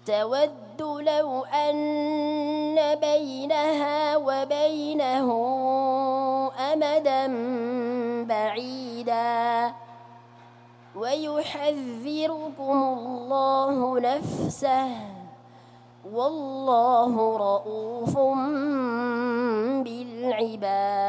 تود لو أن بينها وبينه أمدا بعيدا ويحذركم الله نفسه والله رؤوف بالعباد.